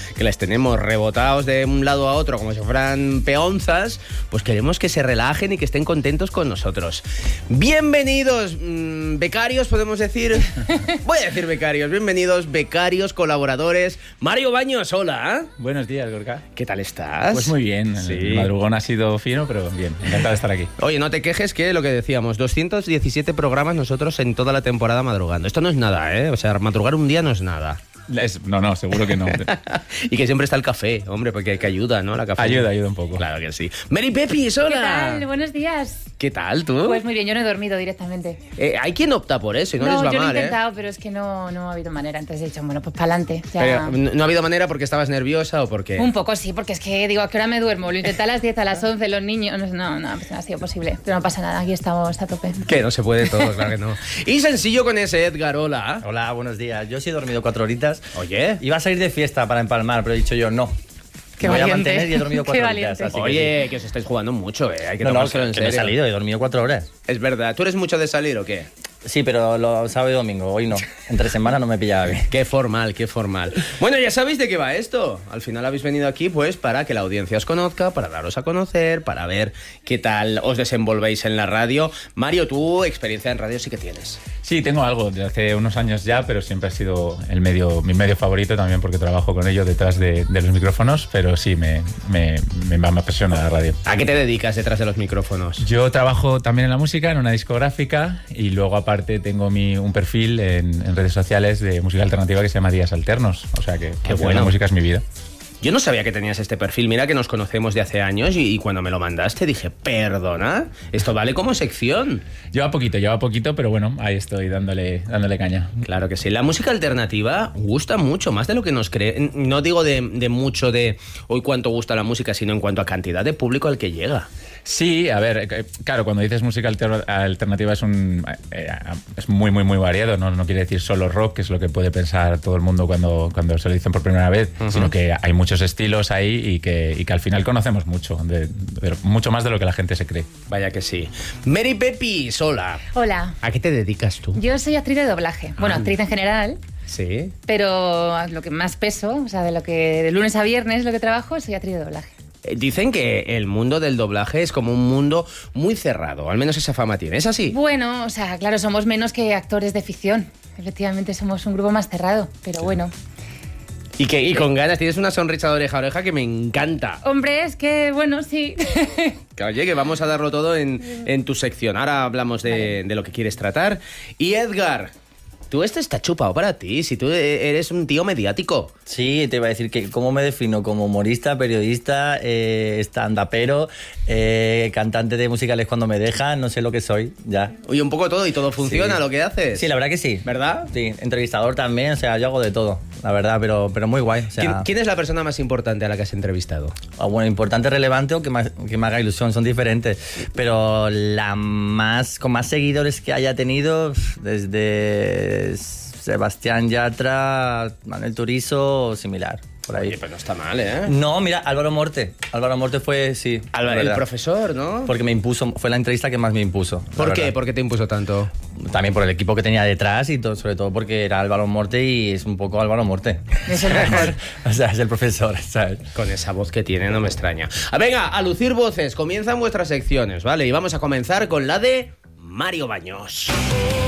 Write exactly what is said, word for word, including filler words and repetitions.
que les tenemos rebotados de un lado a otro como si fueran peonzas, pues queremos que se relajen y que estén contentos con nosotros. Bienvenidos, mmm, becarios, podemos decir. Voy a decir becarios. Bienvenidos, becarios, colaboradores. Mario Baños, hola. Buenos días, Gorka. ¿Qué tal estás? Pues muy bien. Sí. El madrugón ha sido fino, pero bien. Encantado de estar aquí. Oye, no te quejes que lo que decíamos, doscientos diecisiete programas nosotros en toda la temporada madrugando. Esto no es nada, ¿eh? O sea, madrugar un día no es nada. Es, no, no, seguro que no. Y que siempre está el café, hombre, porque que ayuda, ¿no? La café. Ayuda, ayuda un poco. Claro que sí. Mary Pepis, hola. ¿Qué tal? Buenos días. ¿Qué tal, tú? Pues muy bien, yo no he dormido directamente. Eh, hay quien opta por eso y no, No, les va yo lo mal, he intentado, ¿eh? pero es que no, no ha habido manera. Entonces he dicho, bueno, pues para adelante. Pero, ¿no ha habido manera porque estabas nerviosa o porque...? Un poco sí, porque es que digo, ¿a qué hora me duermo? Lo intenté a las diez, a las once, los niños... No, no, pues no ha sido posible. Pero no pasa nada, aquí estamos a tope. Que no se puede todo, claro que no. Y sencillo con ese Edgar, hola. Hola, buenos días. Yo sí he dormido cuatro horitas. Oye. Iba a salir de fiesta para empalmar, pero he dicho yo no. Qué Me voy valiente. a mantener y he dormido cuatro Qué horitas. valiente. Así que Oye, sí. que os estáis jugando mucho, ¿eh? Hay que No, no, tomárselo que, en que me he serio. salido, he dormido cuatro horas. Es verdad. ¿Tú eres mucho de salir o qué? Sí, pero los sábado y domingo, hoy no. Entre semana no me pillaba bien. Qué formal, qué formal. Bueno, ya sabéis de qué va esto. Al final habéis venido aquí pues para que la audiencia os conozca, para daros a conocer, para ver qué tal os desenvolvéis en la radio. Mario, tú experiencia en radio sí que tienes. Sí, tengo algo de hace unos años ya, pero siempre ha sido el medio, mi medio favorito también porque trabajo con ello detrás de, de los micrófonos, pero sí, me, me, me, me apasiona la radio. ¿A qué te dedicas detrás de los micrófonos? Yo trabajo también en la música, en una discográfica, y luego aparte tengo mi, un perfil en, en redes sociales de música alternativa que se llama Días Alternos. O sea que Qué al final bueno. La música es mi vida. Yo no sabía que tenías este perfil. Mira que nos conocemos de hace años y, y cuando me lo mandaste dije, perdona, esto vale como sección. Lleva poquito, lleva poquito, pero bueno, ahí estoy dándole, dándole caña. Claro que sí. La música alternativa gusta mucho, más de lo que nos cree. No digo de, de mucho de hoy cuánto gusta la música, sino en cuanto a cantidad de público al que llega. Sí, a ver, eh, claro, cuando dices música alter- alternativa es un eh, es muy, muy, muy variado, ¿no? No quiere decir solo rock, que es lo que puede pensar todo el mundo cuando, cuando se lo dicen por primera vez, uh-huh. Sino que hay muchos estilos ahí y que, y que al final conocemos mucho, de, de, mucho más de lo que la gente se cree. Vaya que sí. Mary Pepis, hola. Hola. ¿A qué te dedicas tú? Yo soy actriz de doblaje. Bueno, Ah. actriz en general. Sí. Pero lo que más peso, o sea, de lo que de lunes a viernes lo que trabajo, soy actriz de doblaje. Dicen que el mundo del doblaje es como un mundo muy cerrado, al menos esa fama tiene. ¿Es así? Bueno, o sea, claro, somos menos que actores de ficción. Efectivamente, somos un grupo más cerrado, pero bueno. Y, que, y con ganas, tienes una sonrisa de oreja a oreja que me encanta. Hombre, es que, bueno, sí. Que, oye, que vamos a darlo todo en, en tu sección. Ahora hablamos de, vale. de lo que quieres tratar. Y Edgar, tú este está chupado para ti, si tú eres un tío mediático. Sí, te iba a decir que cómo me defino como humorista, periodista, eh, stand-upero, eh, cantante de musicales cuando me dejan, no sé lo que soy, ya. Oye, un poco todo y todo funciona, sí. Lo que haces. Sí, la verdad que sí. ¿Verdad? Sí, entrevistador también, o sea, yo hago de todo, la verdad, pero, pero muy guay. O sea, ¿Quién, ¿Quién es la persona más importante a la que has entrevistado? Bueno, importante, relevante o que me, que me haga ilusión, son diferentes, pero la más, con más seguidores que haya tenido, desde Sebastián Yatra, Manuel Turizo o similar. Por ahí. Oye, pues no está mal, ¿eh? No, mira, Álvaro Morte. Álvaro Morte fue, sí. Álvaro, el profesor, ¿no? Porque me impuso, fue la entrevista que más me impuso. ¿Por qué? ¿Por qué te impuso tanto? También por el equipo que tenía detrás y todo, sobre todo porque era Álvaro Morte y es un poco Álvaro Morte. Es el mejor. O sea, es el profesor, ¿sabes? Con esa voz que tiene no me extraña. Ah, venga, a lucir voces, comienzan vuestras secciones, ¿vale? Y vamos a comenzar con la de Mario Baños.